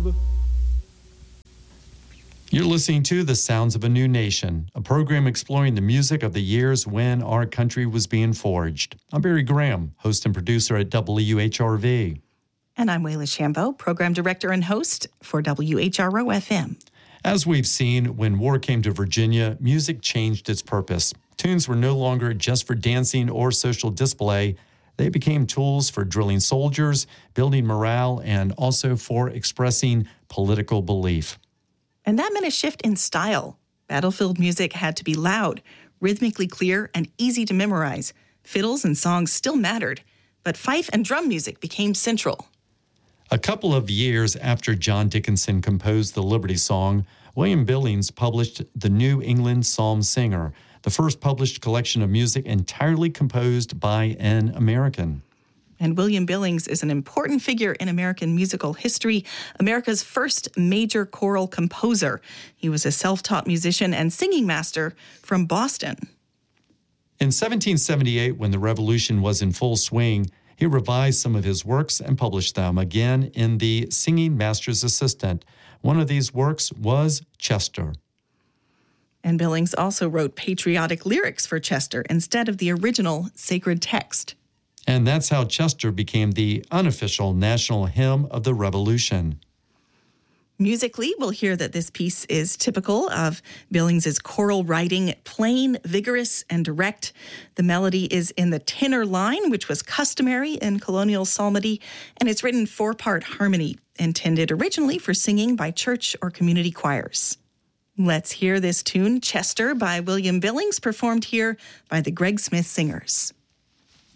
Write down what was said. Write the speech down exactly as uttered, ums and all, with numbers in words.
love. You're listening to The Sounds of a New Nation, a program exploring the music of the years when our country was being forged. I'm Barry Graham, host and producer at W H R V. And I'm Wayla Shambo, program director and host for W H R O F M. As we've seen, when war came to Virginia, music changed its purpose. Tunes were no longer just for dancing or social display. They became tools for drilling soldiers, building morale, and also for expressing political belief. And that meant a shift in style. Battlefield music had to be loud, rhythmically clear, and easy to memorize. Fiddles and songs still mattered, but fife and drum music became central. A couple of years after John Dickinson composed the Liberty Song, William Billings published the New England Psalm Singer, the first published collection of music entirely composed by an American. And William Billings is an important figure in American musical history, America's first major choral composer. He was a self-taught musician and singing master from Boston. In seventeen seventy-eight, when the Revolution was in full swing, he revised some of his works and published them again in the Singing Master's Assistant. One of these works was Chester. And Billings also wrote patriotic lyrics for Chester instead of the original sacred text. And that's how Chester became the unofficial national hymn of the Revolution. Musically, we'll hear that this piece is typical of Billings's choral writing, plain, vigorous, and direct. The melody is in the tenor line, which was customary in colonial psalmody, and it's written four-part harmony, intended originally for singing by church or community choirs. Let's hear this tune, Chester, by William Billings, performed here by the Greg Smith Singers.